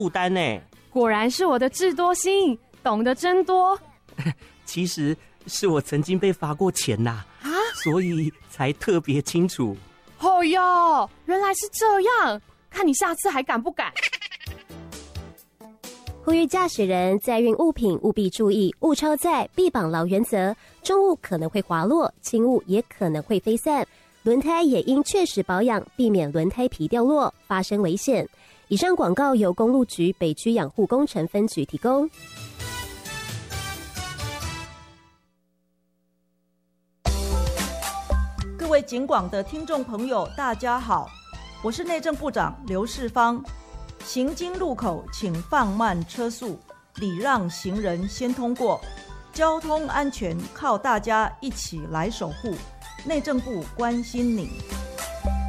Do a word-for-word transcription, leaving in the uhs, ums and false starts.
负担呢。 果然是我的智多星，懂得真多。 其实是我曾经被罚过钱呐，啊，所以才特别清楚。 哦哟，原来是这样，看你下次还敢不敢。 呼吁驾驶人载运物品务必注意物超载必绑牢原则，重物可能会滑落，轻物也可能会飞散，轮胎也应确实保养，避免轮胎皮掉落发生危险。以上广告由公路局北区养护工程分局提供。 各位警广的听众朋友大家好，我是内政部长刘世芳。行经路口请放慢车速，礼让行人先通过，交通安全靠大家一起来守护。内政部关心你。